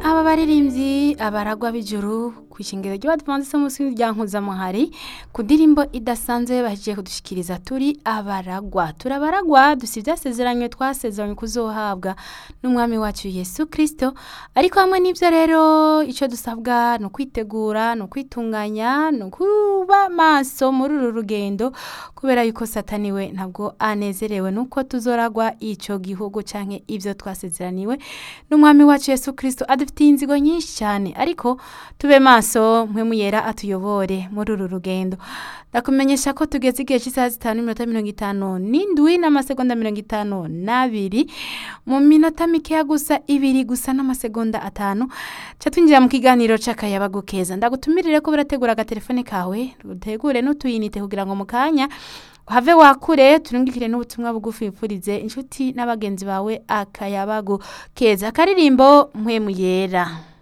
aba baririmbyi abaragwa b'ijuru kw'ishingiro ry'Abadiventiste b'umunsi w'indya Nkuzamuhari ku ndirimbo idasanzwe bahejeje kudushikiriza turi abaragwa. Turabaragwa dusi ivyasezeranywe twasezeranywe kuzohabwa n'umwami wacu Yesu Kristo. Ariko hamwe n'ivyo rero ico dusabwa no kwitegura, no kwitunganya, no kuba maso muri uru rugendo kubera yuko Satani we ntabwo anezerewe nuko tuzoragwa ico gihugu canke ivyo twasezeraniwe n'umwami wacu Yesu Kristo. Adufitiye inzigo nyinshi cyane, ariko tube maso mpwemu yera atuyobore muri uru rugendo. Ndakumenyesha ko tugeze igihe cy'isaha 5:57 n'amasegonda 52 mu minota mikeya gusa, 2 gusa n'amasegonda 5 ca twinjira mu kiganiro c'akayabagu keza. Ndagutumirire ko birategura agatelefone kawe, utegure n'utuyinite kugira ngo mukanya have wakure turungikire n'ubutumwa bugufi wipfurize inshuti n'abagenzi bawe akayabagu keza. Akaririmbo mpwemu yera.